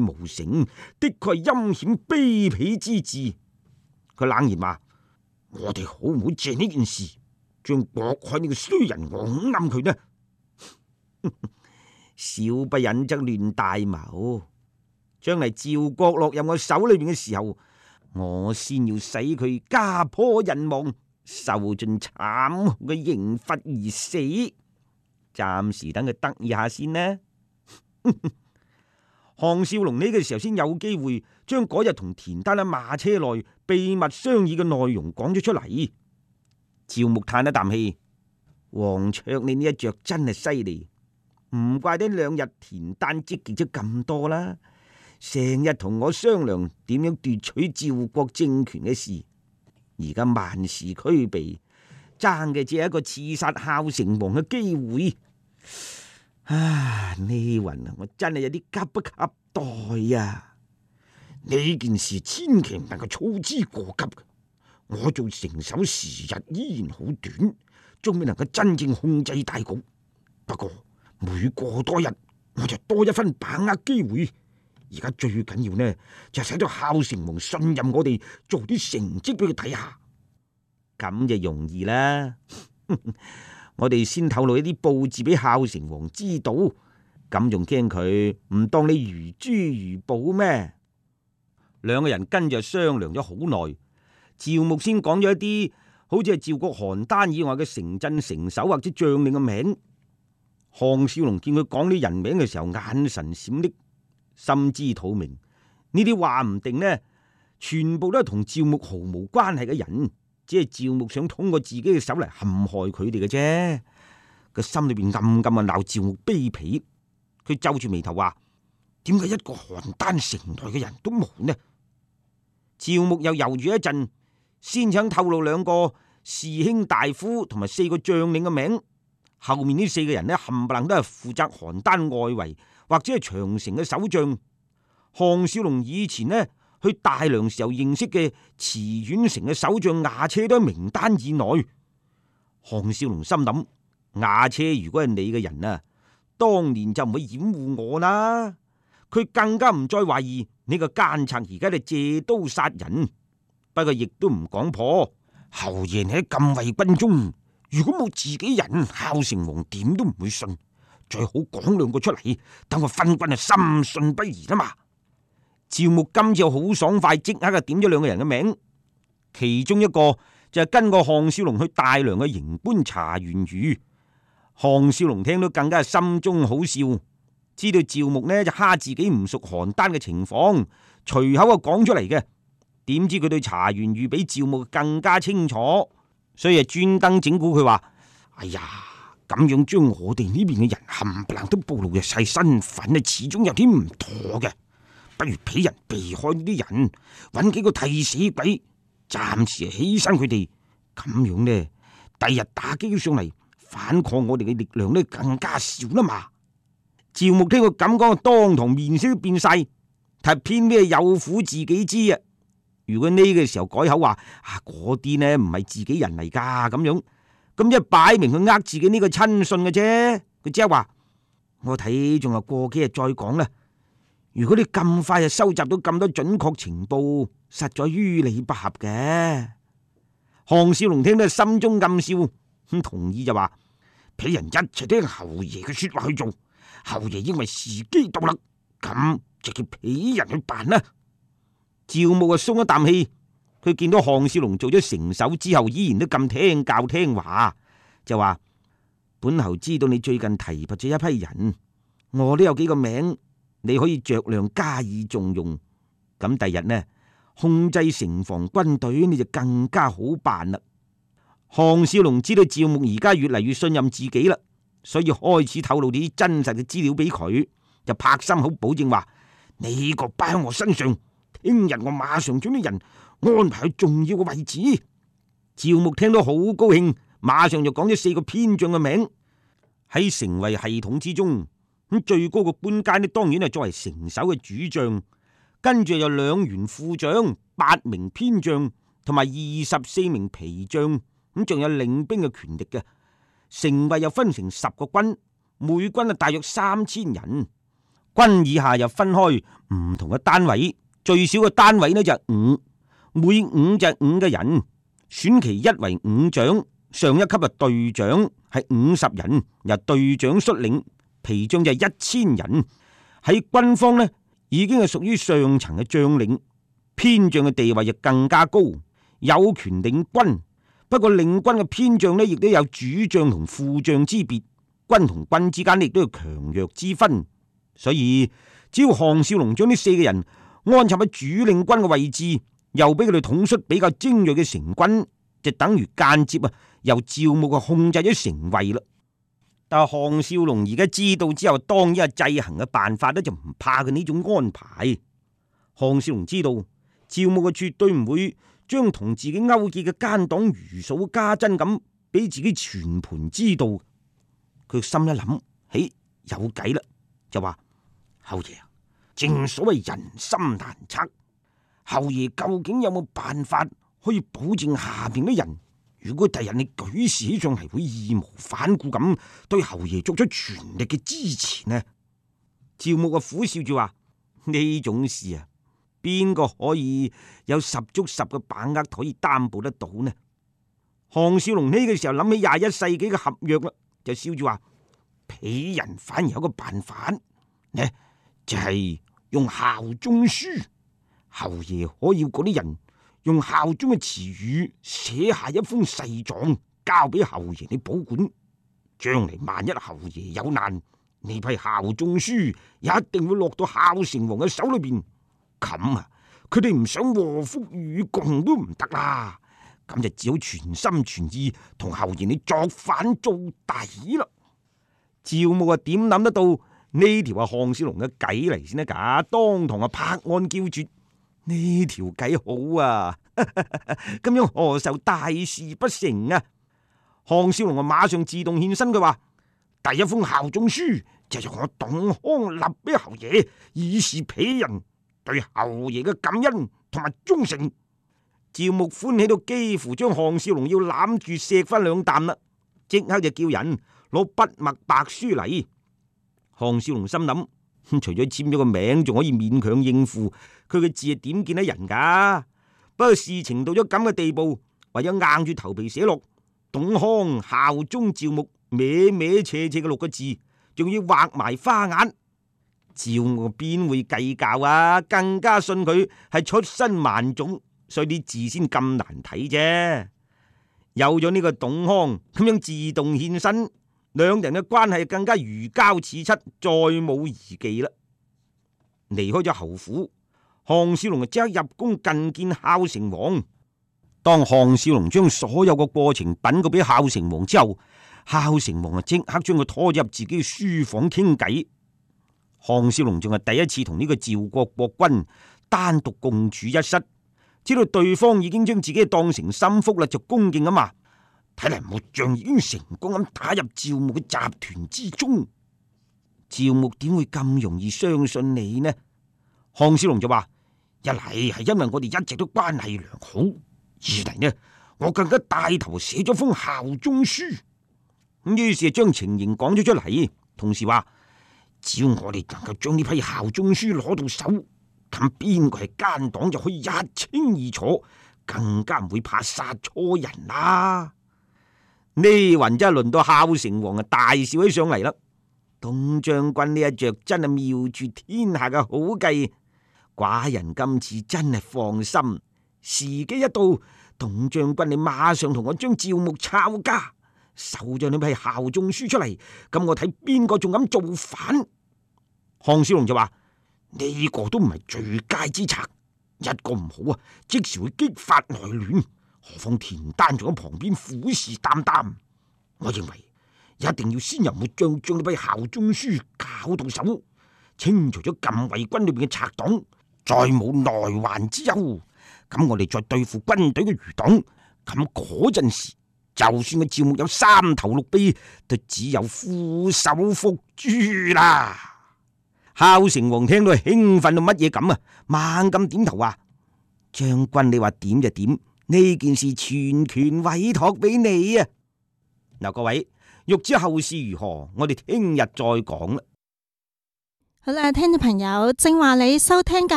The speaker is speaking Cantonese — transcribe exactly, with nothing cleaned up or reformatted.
無成，的確係陰險卑鄙之至。佢冷言話：我哋好唔好借呢件事將郭海呢個衰人拱冧佢呢？小不忍則亂大謀，將嚟趙國落入我手裏邊嘅時候，我先要使佢家破人亡，受盡慘酷嘅刑罰而死。暫時等佢得意下先呢。項少龍呢個時候先有機會將嗰日同田丹喺馬車內秘密商議嘅內容講咗出嚟。趙牧嘆一啖氣：黃卓你呢一着真係犀利，唔怪得兩日田丹積極咗咁多啦，成日同我商量點樣奪取趙國政權嘅事。而家萬事俱備，爭嘅只係一個刺殺孝成王嘅機會。啊！呢云啊，我真係有啲急不及待呀！呢件事千祈唔能夠操之過急嘅。我做成手時日依然好短，仲未能夠真正控制大局。不過每過多日，我就多一分把握機會。而家最緊要呢，就使到孝成王信任我哋，做啲成績俾佢睇下。咁就容易啦。我哋先透露一啲布置俾孝成王知道，咁仲驚佢唔當你如珠如寶咩？兩個人跟住商量咗好耐，趙牧先講咗一啲好似係趙國邯鄲以外嘅城鎮城守或者將領嘅名。項少龍見佢講啲人名嘅時候，眼神閃爍，心知肚明，呢啲話唔定呢，全部都係同趙牧毫無關係嘅人。只係趙牧想通過自己嘅手嚟陷害佢哋嘅啫，個心裏邊暗暗啊鬧趙牧卑鄙。佢皺住眉頭話：點解一個邯鄲城內嘅人都冇呢？趙牧又猶豫一陣，先想透露兩個士卿大夫同埋四個將領嘅名。後面呢四個人呢，冚唪唥都係負責邯鄲外圍或者係長城嘅守將。項少龍以前呢，去大梁時候認識嘅慈縣城嘅守將亞車都喺名單以內。項少龍心諗：亞車如果係你嘅人啊，當年就唔會掩護我啦。佢更加唔再懷疑呢個奸賊而家嚟借刀殺人。不過亦都唔講破，侯爺喺禁衛軍中，如果冇自己人，孝成王點都唔會信。最好講兩個出嚟，等我分軍啊深信不疑啦嘛。趙牧今次好爽快，即刻就點咗兩個人嘅名，其中一個就係跟過項少龍去大梁嘅營官查元瑜。項少龍聽到更加係心中好笑，知道趙牧呢就蝦自己唔熟邯鄲嘅情況，隨口就講出嚟嘅。點知佢對查元瑜比趙牧更加清楚，所以啊專登整蠱佢話：哎呀，咁樣將我哋呢邊嘅人冚唪唥都暴露入晒身份啊，始終有啲唔妥嘅。不如俾人避開呢啲人，揾幾個替死鬼，暫時犧牲佢哋，咁樣呢，第日打擊上嚟反抗我哋嘅力量呢更加少啦嘛。趙牧聽佢咁講，當堂面色都變晒，但係偏咩有苦自己知啊！如果呢個時候改口話啊，嗰啲呢唔係自己人嚟噶咁樣，咁一擺明佢呃自己呢個親信嘅啫。佢即係話：我睇仲係過幾日再講啦。如果你咁快就收集到咁多準確情報，實在於理不合嘅。項少龍聽到心中暗笑，咁同意就話：俾人一齊聽侯爺嘅說話去做，侯爺認為時機到啦，咁就叫俾人去辦啦。趙牧啊鬆一啖氣，佢見到項少龍做咗成手之後，依然都咁聽教聽話，就話：本侯知道你最近提拔咗一批人，我都有幾個名。你可以酌量加以重用，咁第日呢控制城防軍隊你就更加好辦啦。項少龍知道趙牧而家越嚟越信任自己啦，所以開始透露啲真實嘅資料俾佢，就拍心口保證話：你個包喺我身上，聽日我馬上將啲人安排喺重要嘅位置。趙牧聽到好高興，馬上就講咗四個偏將嘅名。喺城衛系統之中，咁最高嘅官階呢，當然係作為城守嘅主將，跟住有兩員副將、八名偏將同埋二十四名皮將，咁仲有領兵嘅權力嘅。城衛又分成十個軍，每軍啊大約三千人。 軍以下又分開唔同嘅單位，最少嘅單位呢就係五，每五就係五嘅人，選其一為五長，上一級啊隊長係五十人，由隊長率領，皮將就係一千人。喺軍方呢已經係屬於上層嘅將領，偏將嘅地位就更加高，有權領軍。不過領軍嘅偏將呢亦都有主將同副將之別，軍同軍之間亦都有強弱之分。所以只要項少龍將呢四個人安插喺主領軍嘅位置，又俾佢哋統率比較精銳嘅成軍，就等於間接啊由趙牧啊控制咗城衛啦。但係項少龍而家知道之後，當一制衡嘅辦法呢，就唔怕佢呢種安排。項少龍知道趙牧啊絕對唔會將同自己勾結嘅奸黨如數家珍咁俾自己全盤知道。佢心一諗，嘿，有計啦，就話侯爺啊，正所謂人心難測，侯爺究竟有冇辦法可以保證下邊啲人，如果第日你舉事起上嚟，會義無反顧咁對侯爺作出全力嘅支持呢？趙牧啊苦笑住話：呢種事啊，邊個可以有十足十嘅把握可以擔保得到呢？項少龍呢個時候諗起廿一世紀嘅合約啦，就笑住話：鄙人反而有個辦法呢，就係、是、用效忠書，侯爺可以嗰啲人用效忠嘅詞語寫下一封誓狀，交俾侯爺你保管。將嚟萬一侯爺有難，呢批效忠書一定會落到孝成王嘅手裏邊。咁啊，佢哋唔想禍福與共都唔得啦。咁就只好全心全意同侯爺你作反做底啦。趙牧啊，點諗得到呢條係項少龍嘅計嚟先得噶？當堂啊拍案叫絕，呢條計好啊！咁樣何愁大事不成啊？項少龍啊馬上自動獻身，佢話：第一封效忠書就由我董康立俾侯爺，以示鄙人對侯爺嘅感恩同埋忠誠。趙牧歡喜到幾乎將項少龍要攬住錫翻兩啖啦，即刻就叫人攞筆墨白書嚟。項少龍心諗，除咗簽咗個名，仲可以勉強應付，佢嘅字係點見得人噶？不過事情到咗咁嘅地步，唯有硬住頭皮寫落董康效忠趙牧，歪歪斜斜嘅六個字，仲要畫埋花眼。趙牧邊會計較啊？更加信佢係出身萬種，所以啲字先咁難睇啫。有咗呢個董康咁樣自動獻身，兩人嘅關係更加如膠似漆，再冇疑忌啦。離開咗侯府，項少龍就即刻入宮覲見孝成王。當項少龍將所有嘅過程稟告俾孝成王之後，孝成王啊即刻將佢拖入自己嘅書房傾偈。項少龍仲係第一次同呢個趙國國君單獨共處一室，知道對方已經將自己當成心腹啦，就恭敬咁話：睇嚟末將已經成功咁打入趙牧嘅集團之中。趙牧點會咁容易相信你呢？項少龍就話：一嚟係因為我哋一直都關係良好，二嚟呢，我更加帶頭寫咗封效忠書。咁於是將情形講咗出嚟，同時話：只要我哋能夠將呢批效忠書攞到手，咁邊個係奸黨就可以一清二楚，更加唔會怕殺錯人啦。呢云真係輪到孝成王啊大笑起上嚟啦！董將軍呢一着真係妙絕天下嘅好計，寡人今次真係放心。時機一到，董將軍你馬上同我將趙牧抄家，收咗呢批效忠書出嚟，咁我睇邊個仲敢造反？項少龍就話：呢個都唔係最佳之策，一個唔好啊，即時會激發內亂。何況田丹仲喺旁邊虎視眈眈，我認為一定要先由末將將呢批效忠書搞到手，清除咗禁衛軍裏邊嘅賊黨，再冇內患之憂。咁我哋再對付軍隊嘅餘黨，咁嗰陣時，就算個趙牧有三頭六臂，都只有俯首伏豬啦。孝成王聽到興奮到乜嘢咁啊，猛咁點頭話：將軍你話點就點，呢件事全權委託俾你啊！嗱，各位欲知後事如何，我哋聽日再講啦。 好啦，聽眾朋友，正話你收聽嘅